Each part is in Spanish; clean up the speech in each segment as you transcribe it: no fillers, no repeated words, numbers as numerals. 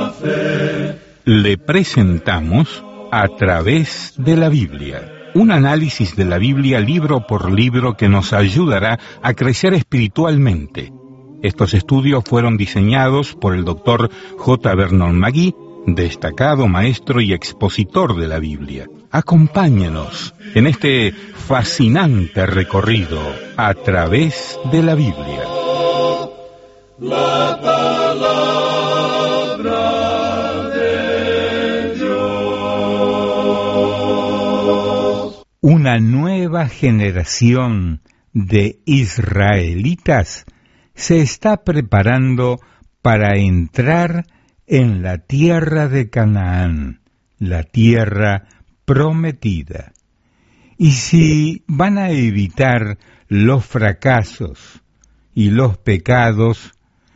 fe. Le presentamos A través de la Biblia, un análisis de la Biblia libro por libro que nos ayudará a crecer espiritualmente. Estos estudios fueron diseñados por el Dr. J. Vernon McGee, destacado maestro y expositor de la Biblia. Acompáñenos en este fascinante recorrido a través de la Biblia. La palabra de Dios. Una nueva generación de israelitas se está preparando para entrar en la tierra de Canaán, la tierra prometida. Y si van a evitar los fracasos y los pecados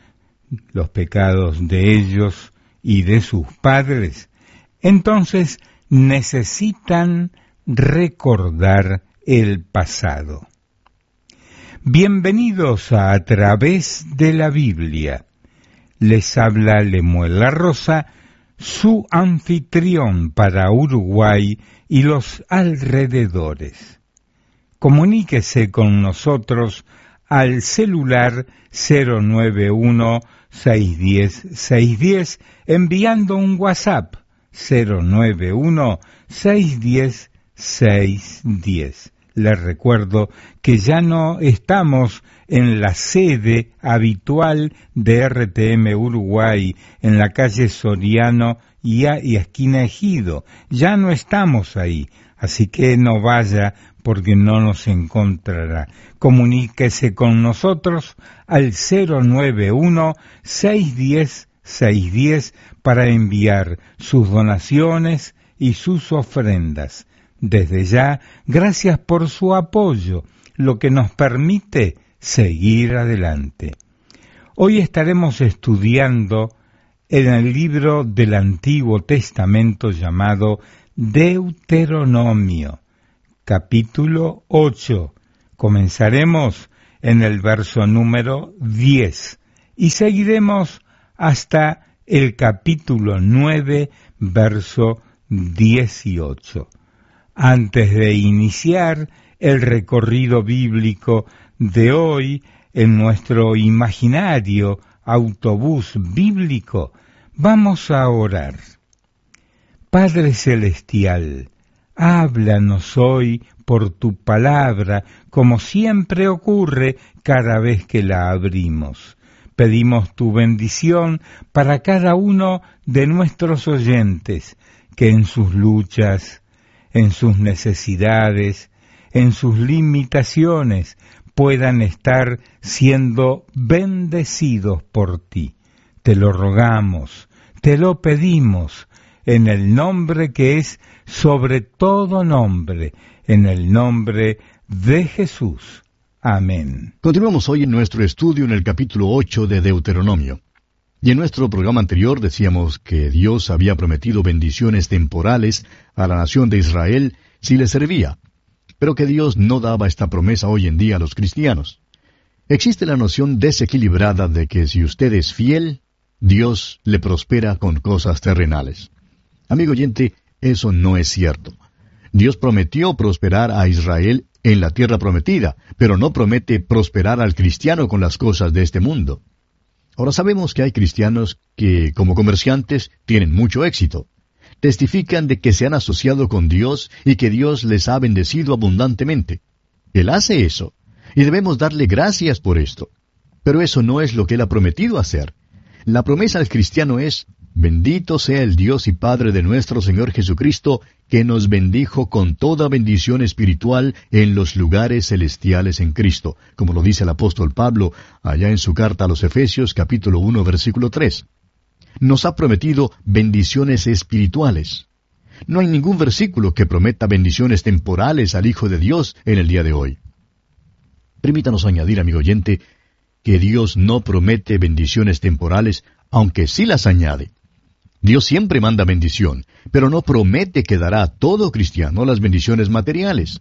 de ellos y de sus padres, entonces necesitan recordar el pasado. Bienvenidos a través de la Biblia. Les habla Lemuel La Rosa, su anfitrión para Uruguay y los alrededores. Comuníquese con nosotros al celular 091-610-610 enviando un WhatsApp 091-610-610. Les recuerdo que ya no estamos en la sede habitual de RTM Uruguay, en la calle Soriano y esquina Ejido. Ya no estamos ahí, así que no vaya porque no nos encontrará. Comuníquese con nosotros al 091-610-610 para enviar sus donaciones y sus ofrendas. Desde ya, gracias por su apoyo, lo que nos permite seguir adelante. Hoy estaremos estudiando en el libro del Antiguo Testamento llamado Deuteronomio, capítulo 8. Comenzaremos en el verso número 10 y seguiremos hasta el capítulo 9, verso 18. Antes de iniciar el recorrido bíblico de hoy en nuestro imaginario autobús bíblico, vamos a orar. Padre Celestial, háblanos hoy por tu palabra, como siempre ocurre cada vez que la abrimos. Pedimos tu bendición para cada uno de nuestros oyentes, que en sus luchas, en sus necesidades, en sus limitaciones, puedan estar siendo bendecidos por ti. Te lo rogamos, te lo pedimos, en el nombre que es sobre todo nombre, en el nombre de Jesús. Amén. Continuamos hoy en nuestro estudio en el capítulo 8 de Deuteronomio. Y en nuestro programa anterior decíamos que Dios había prometido bendiciones temporales a la nación de Israel si le servía, pero que Dios no daba esta promesa hoy en día a los cristianos. Existe la noción desequilibrada de que si usted es fiel, Dios le prospera con cosas terrenales. Amigo oyente, eso no es cierto. Dios prometió prosperar a Israel en la tierra prometida, pero no promete prosperar al cristiano con las cosas de este mundo. Ahora sabemos que hay cristianos que, como comerciantes, tienen mucho éxito. Testifican de que se han asociado con Dios y que Dios les ha bendecido abundantemente. Él hace eso, y debemos darle gracias por esto. Pero eso no es lo que Él ha prometido hacer. La promesa al cristiano es: bendito sea el Dios y Padre de nuestro Señor Jesucristo, que nos bendijo con toda bendición espiritual en los lugares celestiales en Cristo, como lo dice el apóstol Pablo allá en su carta a los Efesios, capítulo 1, versículo 3. Nos ha prometido bendiciones espirituales. No hay ningún versículo que prometa bendiciones temporales al Hijo de Dios en el día de hoy. Permítanos añadir, amigo oyente, que Dios no promete bendiciones temporales, aunque sí las añade. Dios siempre manda bendición, pero no promete que dará a todo cristiano las bendiciones materiales.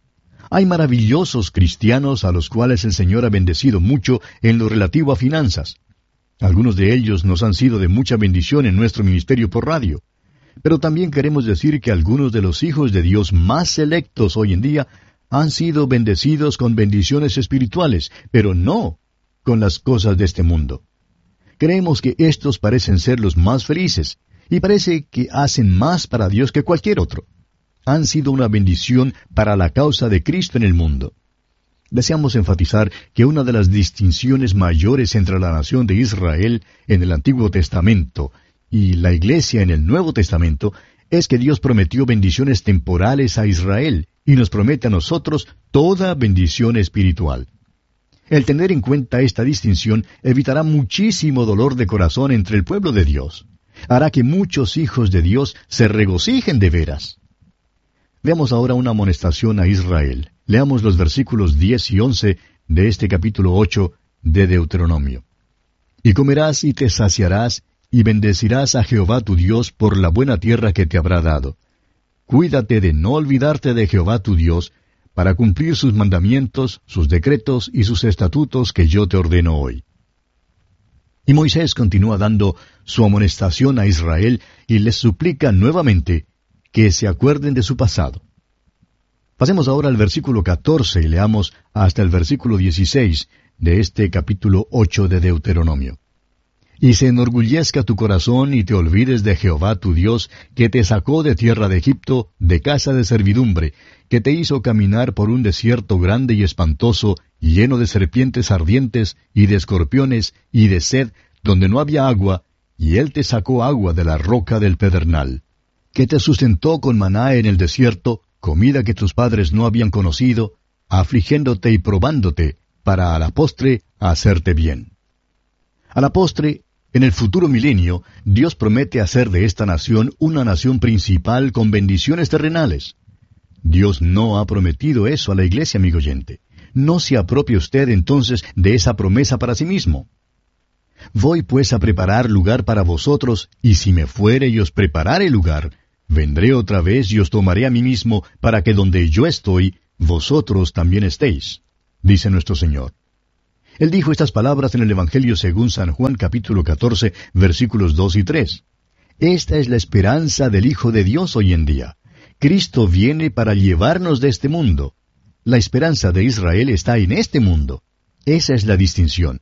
Hay maravillosos cristianos a los cuales el Señor ha bendecido mucho en lo relativo a finanzas. Algunos de ellos nos han sido de mucha bendición en nuestro ministerio por radio. Pero también queremos decir que algunos de los hijos de Dios más selectos hoy en día han sido bendecidos con bendiciones espirituales, pero no con las cosas de este mundo. Creemos que estos parecen ser los más felices, y parece que hacen más para Dios que cualquier otro. Han sido una bendición para la causa de Cristo en el mundo. Deseamos enfatizar que una de las distinciones mayores entre la nación de Israel en el Antiguo Testamento y la Iglesia en el Nuevo Testamento es que Dios prometió bendiciones temporales a Israel y nos promete a nosotros toda bendición espiritual. El tener en cuenta esta distinción evitará muchísimo dolor de corazón entre el pueblo de Dios. Hará que muchos hijos de Dios se regocijen de veras. Veamos ahora una amonestación a Israel. Leamos los versículos 10 y 11 de este capítulo 8 de Deuteronomio. Y comerás y te saciarás, y bendecirás a Jehová tu Dios por la buena tierra que te habrá dado. Cuídate de no olvidarte de Jehová tu Dios, para cumplir sus mandamientos, sus decretos y sus estatutos que yo te ordeno hoy. Y Moisés continúa dando su amonestación a Israel y les suplica nuevamente que se acuerden de su pasado. Pasemos ahora al versículo 14 y leamos hasta el versículo 16 de este capítulo 8 de Deuteronomio. Y se enorgullezca tu corazón y te olvides de Jehová tu Dios, que te sacó de tierra de Egipto, de casa de servidumbre, que te hizo caminar por un desierto grande y espantoso, lleno de serpientes ardientes, y de escorpiones, y de sed, donde no había agua, y él te sacó agua de la roca del pedernal. Que te sustentó con maná en el desierto, comida que tus padres no habían conocido, afligiéndote y probándote, para a la postre hacerte bien. A la postre, en el futuro milenio, Dios promete hacer de esta nación una nación principal con bendiciones terrenales. Dios no ha prometido eso a la iglesia, amigo oyente. No se apropie usted entonces de esa promesa para sí mismo. Voy pues a preparar lugar para vosotros, y si me fuere y os preparare lugar, vendré otra vez y os tomaré a mí mismo, para que donde yo estoy, vosotros también estéis, dice nuestro Señor. Él dijo estas palabras en el Evangelio según San Juan capítulo 14, versículos 2 y 3. Esta es la esperanza del Hijo de Dios hoy en día. Cristo viene para llevarnos de este mundo. La esperanza de Israel está en este mundo. Esa es la distinción.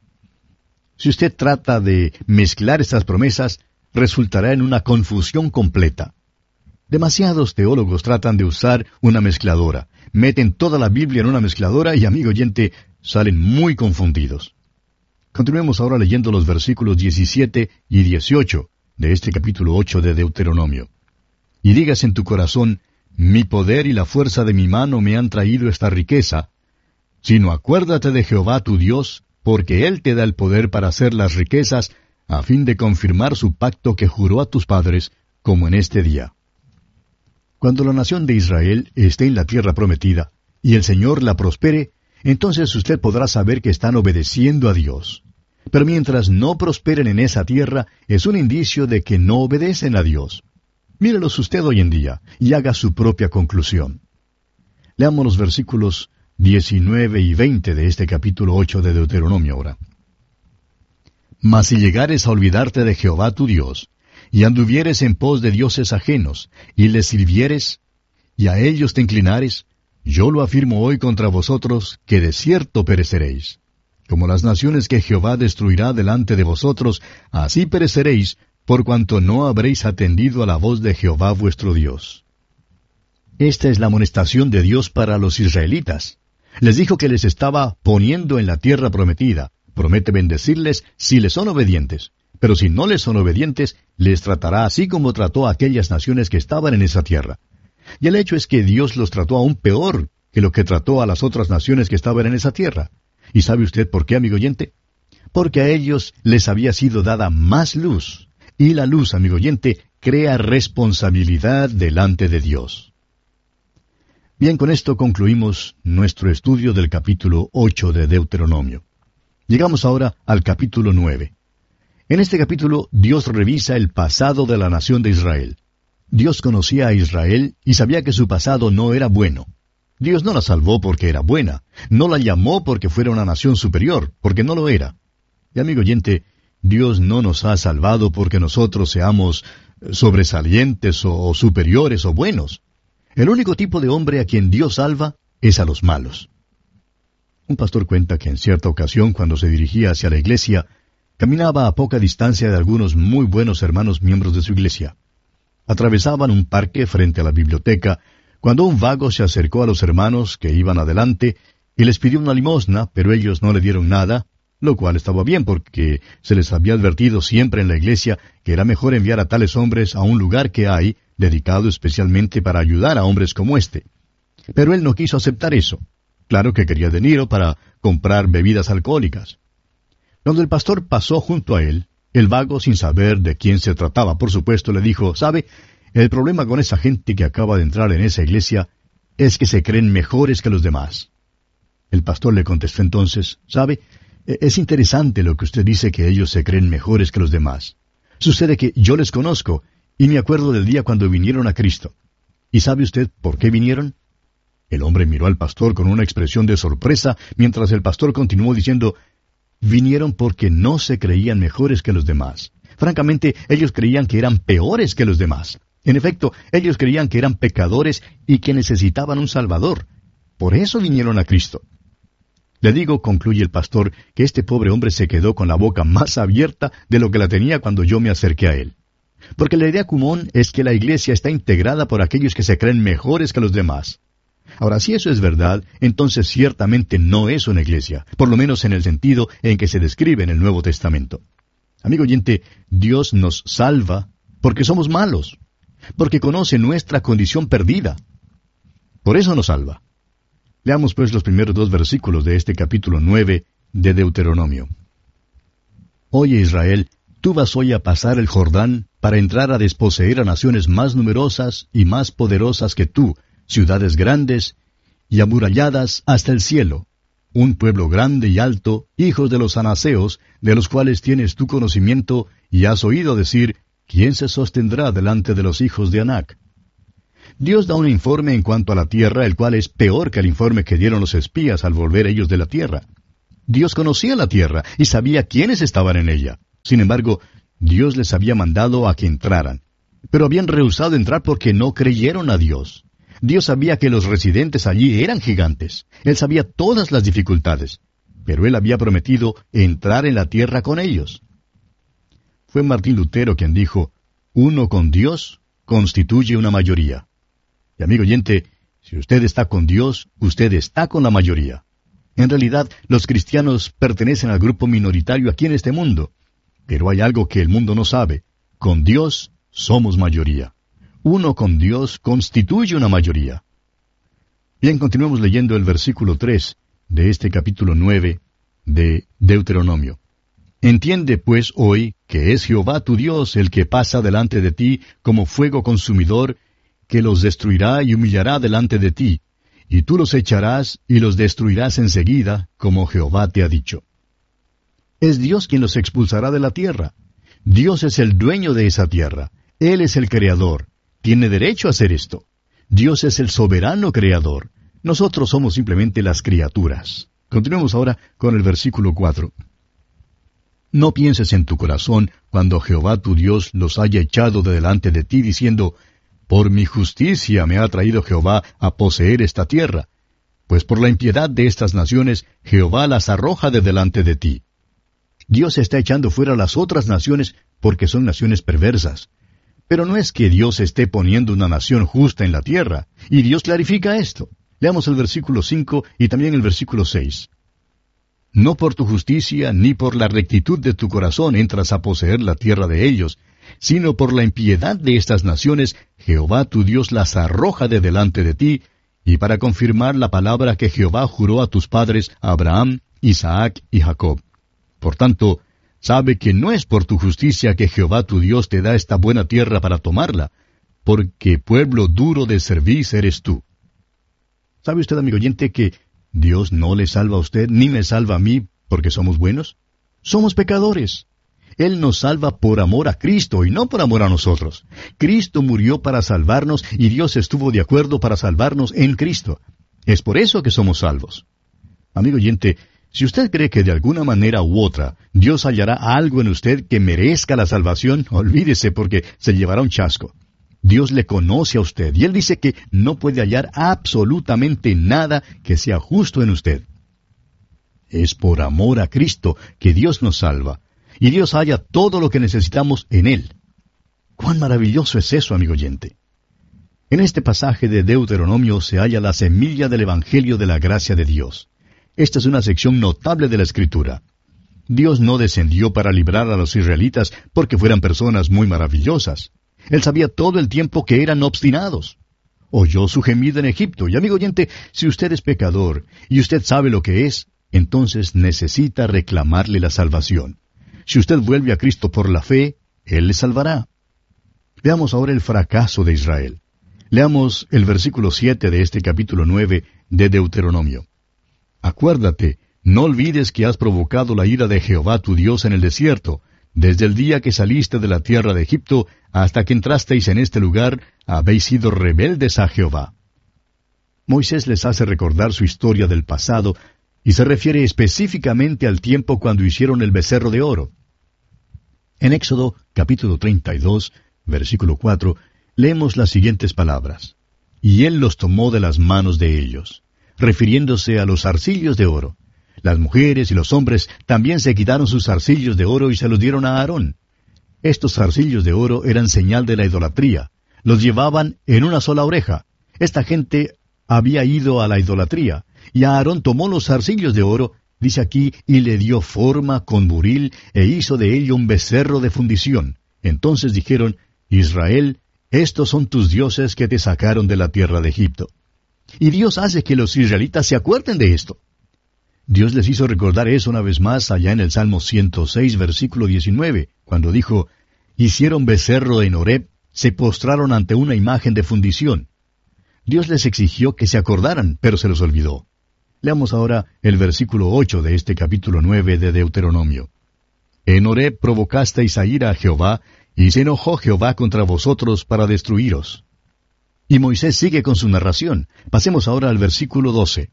Si usted trata de mezclar estas promesas, resultará en una confusión completa. Demasiados teólogos tratan de usar una mezcladora. Meten toda la Biblia en una mezcladora y, amigo oyente, salen muy confundidos. Continuemos ahora leyendo los versículos 17 y 18 de este capítulo 8 de Deuteronomio. Y digas en tu corazón, mi poder y la fuerza de mi mano me han traído esta riqueza, sino acuérdate de Jehová tu Dios, porque Él te da el poder para hacer las riquezas, a fin de confirmar su pacto que juró a tus padres, como en este día. Cuando la nación de Israel esté en la tierra prometida, y el Señor la prospere, entonces usted podrá saber que están obedeciendo a Dios. Pero mientras no prosperen en esa tierra, es un indicio de que no obedecen a Dios. Mírelos usted hoy en día, y haga su propia conclusión. Leamos los versículos 19 y 20 de este capítulo 8 de Deuteronomio ahora. Mas si llegares a olvidarte de Jehová tu Dios, y anduvieres en pos de dioses ajenos, y les sirvieres, y a ellos te inclinares, yo lo afirmo hoy contra vosotros, que de cierto pereceréis. Como las naciones que Jehová destruirá delante de vosotros, así pereceréis, por cuanto no habréis atendido a la voz de Jehová vuestro Dios. Esta es la amonestación de Dios para los israelitas. Les dijo que les estaba poniendo en la tierra prometida. Promete bendecirles si les son obedientes. Pero si no les son obedientes, les tratará así como trató a aquellas naciones que estaban en esa tierra. Y el hecho es que Dios los trató aún peor que lo que trató a las otras naciones que estaban en esa tierra. ¿Y sabe usted por qué, amigo oyente? Porque a ellos les había sido dada más luz. Y la luz, amigo oyente, crea responsabilidad delante de Dios. Bien, con esto concluimos nuestro estudio del capítulo 8 de Deuteronomio. Llegamos ahora al capítulo 9. En este capítulo, Dios revisa el pasado de la nación de Israel. Dios conocía a Israel y sabía que su pasado no era bueno. Dios no la salvó porque era buena. No la llamó porque fuera una nación superior, porque no lo era. Y amigo oyente, Dios no nos ha salvado porque nosotros seamos sobresalientes o superiores o buenos. El único tipo de hombre a quien Dios salva es a los malos. Un pastor cuenta que en cierta ocasión, cuando se dirigía hacia la iglesia, caminaba a poca distancia de algunos muy buenos hermanos miembros de su iglesia. Atravesaban un parque frente a la biblioteca, cuando un vago se acercó a los hermanos que iban adelante y les pidió una limosna, pero ellos no le dieron nada, lo cual estaba bien porque se les había advertido siempre en la iglesia que era mejor enviar a tales hombres a un lugar que hay, dedicado especialmente para ayudar a hombres como este. Pero él no quiso aceptar eso. Claro que quería dinero para comprar bebidas alcohólicas. Cuando el pastor pasó junto a él, el vago, sin saber de quién se trataba, por supuesto, le dijo, «¿Sabe? El problema con esa gente que acaba de entrar en esa iglesia es que se creen mejores que los demás». El pastor le contestó entonces, «¿Sabe? Es interesante lo que usted dice que ellos se creen mejores que los demás. Sucede que yo les conozco y me acuerdo del día cuando vinieron a Cristo. ¿Y sabe usted por qué vinieron?» El hombre miró al pastor con una expresión de sorpresa mientras el pastor continuó diciendo, «Vinieron porque no se creían mejores que los demás. Francamente, ellos creían que eran peores que los demás. En efecto, ellos creían que eran pecadores y que necesitaban un Salvador. Por eso vinieron a Cristo». Le digo, concluye el pastor, que este pobre hombre se quedó con la boca más abierta de lo que la tenía cuando yo me acerqué a él. Porque la idea común es que la iglesia está integrada por aquellos que se creen mejores que los demás. Ahora, si eso es verdad, entonces ciertamente no es una iglesia, por lo menos en el sentido en que se describe en el Nuevo Testamento. Amigo oyente, Dios nos salva porque somos malos, porque conoce nuestra condición perdida. Por eso nos salva. Leamos pues los primeros 2 versículos de este capítulo 9 de Deuteronomio. «Oye Israel, tú vas hoy a pasar el Jordán para entrar a desposeer a naciones más numerosas y más poderosas que tú, ciudades grandes y amuralladas hasta el cielo, un pueblo grande y alto, hijos de los anaseos, de los cuales tienes tu conocimiento y has oído decir, ¿quién se sostendrá delante de los hijos de Anac? Dios da un informe en cuanto a la tierra, el cual es peor que el informe que dieron los espías al volver ellos de la tierra. Dios conocía la tierra y sabía quiénes estaban en ella. Sin embargo, Dios les había mandado a que entraran. Pero habían rehusado entrar porque no creyeron a Dios. Dios sabía que los residentes allí eran gigantes. Él sabía todas las dificultades. Pero Él había prometido entrar en la tierra con ellos. Fue Martín Lutero quien dijo, «Uno con Dios constituye una mayoría». Y amigo oyente, si usted está con Dios, usted está con la mayoría. En realidad, los cristianos pertenecen al grupo minoritario aquí en este mundo. Pero hay algo que el mundo no sabe. Con Dios somos mayoría. Uno con Dios constituye una mayoría. Bien, continuemos leyendo el versículo 3 de este capítulo 9 de Deuteronomio. «Entiende pues hoy que es Jehová tu Dios el que pasa delante de ti como fuego consumidor, que los destruirá y humillará delante de ti, y tú los echarás y los destruirás enseguida, como Jehová te ha dicho». Es Dios quien los expulsará de la tierra. Dios es el dueño de esa tierra. Él es el creador. Tiene derecho a hacer esto. Dios es el soberano creador. Nosotros somos simplemente las criaturas. Continuemos ahora con el versículo 4. «No pienses en tu corazón cuando Jehová tu Dios los haya echado de delante de ti, diciendo, por mi justicia me ha traído Jehová a poseer esta tierra, pues por la impiedad de estas naciones Jehová las arroja de delante de ti. Dios está echando fuera las otras naciones porque son naciones perversas. Pero no es que Dios esté poniendo una nación justa en la tierra, y Dios clarifica esto. Leamos el versículo 5 y también el versículo 6. «No por tu justicia ni por la rectitud de tu corazón entras a poseer la tierra de ellos, sino por la impiedad de estas naciones, Jehová tu Dios las arroja de delante de ti, y para confirmar la palabra que Jehová juró a tus padres, Abraham, Isaac y Jacob. Por tanto, sabe que no es por tu justicia que Jehová tu Dios te da esta buena tierra para tomarla, porque pueblo duro de cerviz eres tú». ¿Sabe usted, amigo oyente, que Dios no le salva a usted ni me salva a mí porque somos buenos? Somos pecadores. Él nos salva por amor a Cristo y no por amor a nosotros. Cristo murió para salvarnos y Dios estuvo de acuerdo para salvarnos en Cristo. Es por eso que somos salvos. Amigo oyente, Si usted cree que de alguna manera u otra Dios hallará algo en usted que merezca la salvación, olvídese porque se llevará un chasco. Dios le conoce a usted y Él dice que no puede hallar absolutamente nada que sea justo en usted. Es por amor a Cristo que Dios nos salva, y Dios halla todo lo que necesitamos en Él. ¡Cuán maravilloso es eso, amigo oyente! En este pasaje de Deuteronomio se halla la semilla del Evangelio de la gracia de Dios. Esta es una sección notable de la Escritura. Dios no descendió para librar a los israelitas porque fueran personas muy maravillosas. Él sabía todo el tiempo que eran obstinados. Oyó su gemido en Egipto, y amigo oyente, si usted es pecador, y usted sabe lo que es, entonces necesita reclamarle la salvación. Si usted vuelve a Cristo por la fe, Él le salvará. Veamos ahora el fracaso de Israel. Leamos el versículo 7 de este capítulo 9 de Deuteronomio. Acuérdate, no olvides que has provocado la ira de Jehová tu Dios en el desierto, desde el día que saliste de la tierra de Egipto hasta que entrasteis en este lugar, habéis sido rebeldes a Jehová. Moisés les hace recordar su historia del pasado, y se refiere específicamente al tiempo cuando hicieron el becerro de oro. En Éxodo capítulo 32, versículo 4, leemos las siguientes palabras. Y él los tomó de las manos de ellos, refiriéndose a los zarcillos de oro. Las mujeres y los hombres también se quitaron sus zarcillos de oro y se los dieron a Aarón. Estos zarcillos de oro eran señal de la idolatría. Los llevaban en una sola oreja. Esta gente había ido a la idolatría. Y Aarón tomó los zarcillos de oro, dice aquí, y le dio forma con buril, e hizo de ello un becerro de fundición. Entonces dijeron, Israel, estos son tus dioses que te sacaron de la tierra de Egipto. Y Dios hace que los israelitas se acuerden de esto. Dios les hizo recordar eso una vez más allá en el Salmo 106, versículo 19, cuando dijo, hicieron becerro en Horeb, se postraron ante una imagen de fundición. Dios les exigió que se acordaran, pero se los olvidó. Leamos ahora el versículo 8 de este capítulo 9 de Deuteronomio. En Horeb provocasteis a ira a Jehová, y se enojó Jehová contra vosotros para destruiros. Y Moisés sigue con su narración. Pasemos ahora al versículo 12.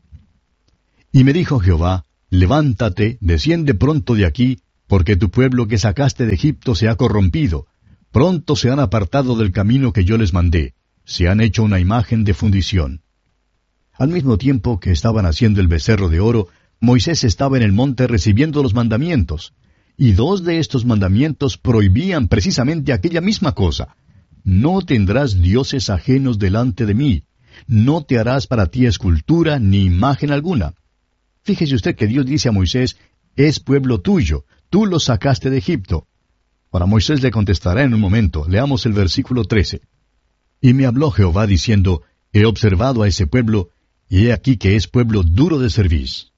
Y me dijo Jehová, levántate, desciende pronto de aquí, porque tu pueblo que sacaste de Egipto se ha corrompido. Pronto se han apartado del camino que yo les mandé. Se han hecho una imagen de fundición. Al mismo tiempo que estaban haciendo el becerro de oro, Moisés estaba en el monte recibiendo los mandamientos. Y dos de estos mandamientos prohibían precisamente aquella misma cosa. No tendrás dioses ajenos delante de mí. No te harás para ti escultura ni imagen alguna. Fíjese usted que Dios dice a Moisés, es pueblo tuyo, tú lo sacaste de Egipto. Ahora Moisés le contestará en un momento. Leamos el versículo 13. Y me habló Jehová diciendo, he observado a ese pueblo, y he aquí que es pueblo duro de cerviz.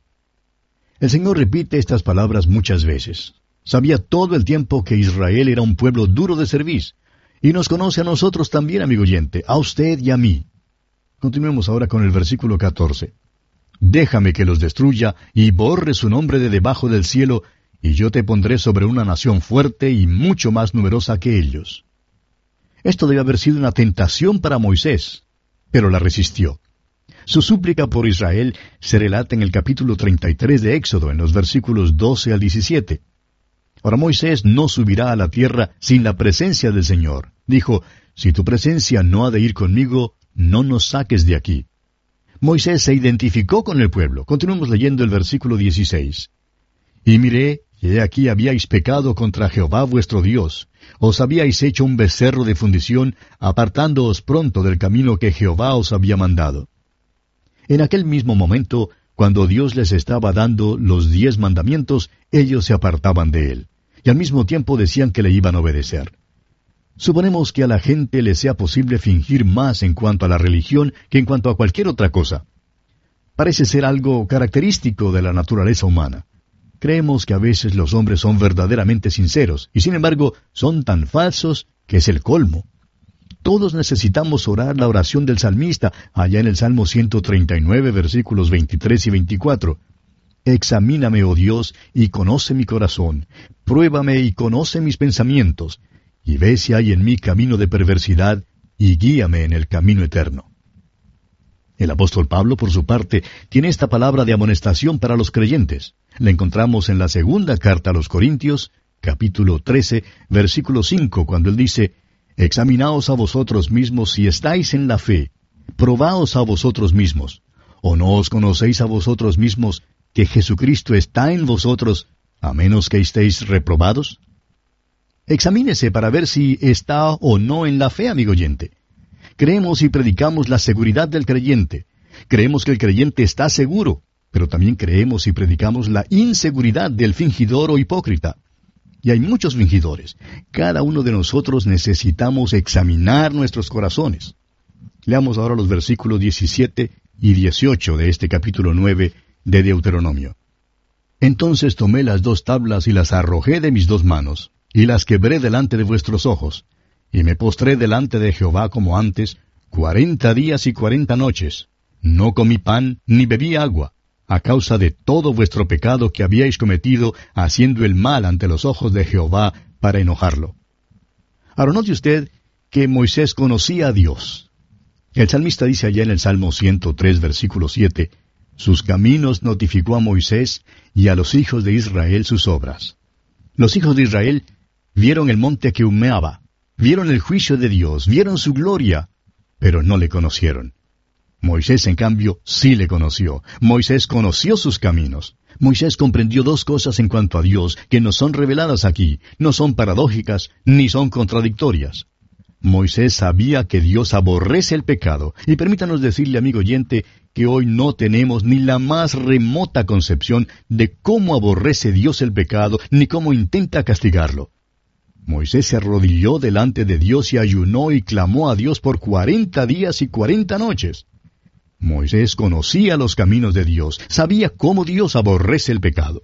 El Señor repite estas palabras muchas veces. Sabía todo el tiempo que Israel era un pueblo duro de cerviz, y nos conoce a nosotros también, amigo oyente, a usted y a mí. Continuemos ahora con el versículo 14. Déjame que los destruya, y borre su nombre de debajo del cielo, y yo te pondré sobre una nación fuerte y mucho más numerosa que ellos. Esto debe haber sido una tentación para Moisés, pero la resistió. Su súplica por Israel se relata en el capítulo 33 de Éxodo, en los versículos 12 al 17. Ahora Moisés no subirá a la tierra sin la presencia del Señor. Dijo, si tu presencia no ha de ir conmigo, no nos saques de aquí. Moisés se identificó con el pueblo. Continuemos leyendo el versículo 16. Y miré, y he aquí habíais pecado contra Jehová vuestro Dios. Os habíais hecho un becerro de fundición, apartándoos pronto del camino que Jehová os había mandado. En aquel mismo momento, cuando Dios les estaba dando los 10 mandamientos, ellos se apartaban de él, y al mismo tiempo decían que le iban a obedecer. Suponemos que a la gente le sea posible fingir más en cuanto a la religión que en cuanto a cualquier otra cosa. Parece ser algo característico de la naturaleza humana. Creemos que a veces los hombres son verdaderamente sinceros, y sin embargo son tan falsos que es el colmo. Todos necesitamos orar la oración del salmista, allá en el Salmo 139, versículos 23 y 24. Examíname, oh Dios, y conoce mi corazón. Pruébame y conoce mis pensamientos. Y ve si hay en mí camino de perversidad, y guíame en el camino eterno. El apóstol Pablo, por su parte, tiene esta palabra de amonestación para los creyentes. La encontramos en la segunda carta a los Corintios, capítulo 13, versículo 5, cuando él dice: «Examinaos a vosotros mismos si estáis en la fe, probaos a vosotros mismos. ¿O no os conocéis a vosotros mismos que Jesucristo está en vosotros, a menos que estéis reprobados?» Examínese para ver si está o no en la fe, amigo oyente. Creemos y predicamos la seguridad del creyente. Creemos que el creyente está seguro, pero también creemos y predicamos la inseguridad del fingidor o hipócrita. Y hay muchos fingidores. Cada uno de nosotros necesitamos examinar nuestros corazones. Leamos ahora los versículos 17 y 18 de este capítulo 9 de Deuteronomio. «Entonces tomé las 2 tablas y las arrojé de mis 2 manos, y las quebré delante de vuestros ojos, y me postré delante de Jehová como antes, 40 días y 40 noches. No comí pan ni bebí agua, a causa de todo vuestro pecado que habíais cometido, haciendo el mal ante los ojos de Jehová para enojarlo». Ahora note usted que Moisés conocía a Dios. El salmista dice allá en el Salmo 103, versículo 7, «Sus caminos notificó a Moisés, y a los hijos de Israel sus obras». Los hijos de Israel vieron el monte que humeaba, vieron el juicio de Dios, vieron su gloria, pero no le conocieron. Moisés, en cambio, sí le conoció. Moisés conoció sus caminos. Moisés comprendió 2 cosas en cuanto a Dios que no son reveladas aquí, no son paradójicas, ni son contradictorias. Moisés sabía que Dios aborrece el pecado, y permítanos decirle, amigo oyente, que hoy no tenemos ni la más remota concepción de cómo aborrece Dios el pecado, ni cómo intenta castigarlo. Moisés se arrodilló delante de Dios y ayunó y clamó a Dios por 40 días y 40 noches. Moisés conocía los caminos de Dios, sabía cómo Dios aborrece el pecado.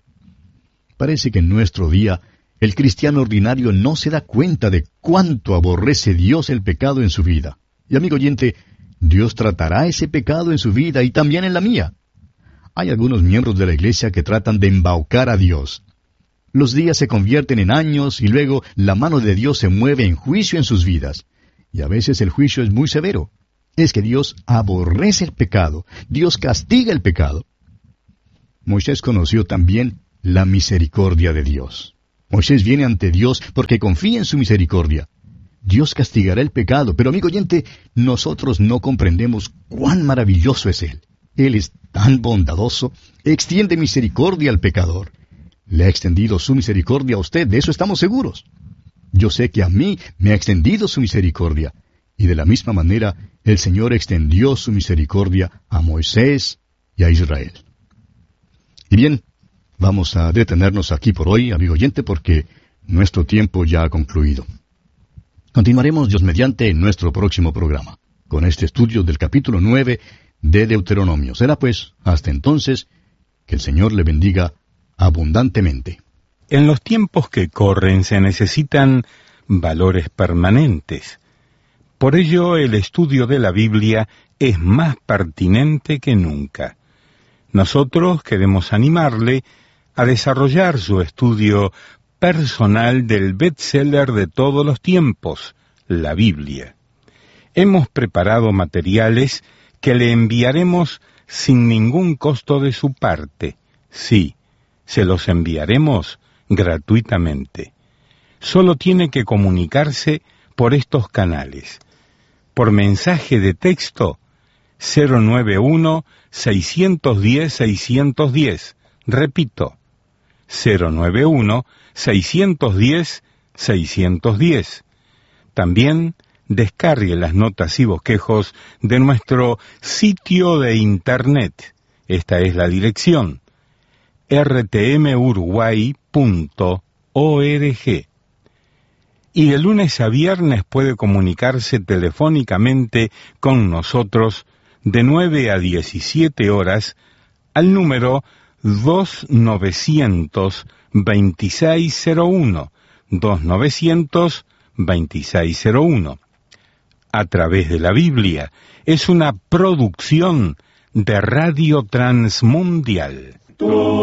Parece que en nuestro día el cristiano ordinario no se da cuenta de cuánto aborrece Dios el pecado en su vida. Y amigo oyente, Dios tratará ese pecado en su vida y también en la mía. Hay algunos miembros de la iglesia que tratan de embaucar a Dios. Los días se convierten en años y luego la mano de Dios se mueve en juicio en sus vidas. Y a veces el juicio es muy severo. Es que Dios aborrece el pecado. Dios castiga el pecado. Moisés conoció también la misericordia de Dios. Moisés viene ante Dios porque confía en su misericordia. Dios castigará el pecado, pero amigo oyente, nosotros no comprendemos cuán maravilloso es Él. Él es tan bondadoso, extiende misericordia al pecador. Le ha extendido su misericordia a usted, de eso estamos seguros. Yo sé que a mí me ha extendido su misericordia, y de la misma manera el Señor extendió su misericordia a Moisés y a Israel. Y bien, vamos a detenernos aquí por hoy, amigo oyente, porque nuestro tiempo ya ha concluido. Continuaremos, Dios mediante, en nuestro próximo programa, con este estudio del capítulo 9 de Deuteronomio. Será pues, hasta entonces, que el Señor le bendiga abundantemente. En los tiempos que corren se necesitan valores permanentes. Por ello, el estudio de la Biblia es más pertinente que nunca. Nosotros queremos animarle a desarrollar su estudio personal del bestseller de todos los tiempos, la Biblia. Hemos preparado materiales que le enviaremos sin ningún costo de su parte. Sí, se los enviaremos gratuitamente. Solo tiene que comunicarse por estos canales. Por mensaje de texto, 091-610-610. Repito, 091-610-610. También descargue las notas y bosquejos de nuestro sitio de internet. Esta es la dirección: rtmuruguay.org. Y de lunes a viernes puede comunicarse telefónicamente con nosotros de 9 a 17 horas al número 2900-2601, 2900-2601. A través de la Biblia es una producción de Radio Transmundial.